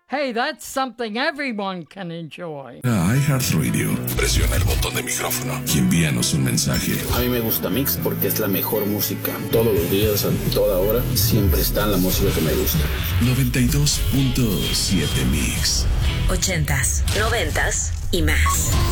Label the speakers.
Speaker 1: Hey, that's something everyone can enjoy.
Speaker 2: iHeartRadio. Presiona el botón de micrófono y envíanos un mensaje.
Speaker 3: A mí me gusta Mix porque es la mejor música. Todos los días, a toda hora, siempre está la música que me gusta.
Speaker 2: 92.7 Mix.
Speaker 4: 80s, 90s y más.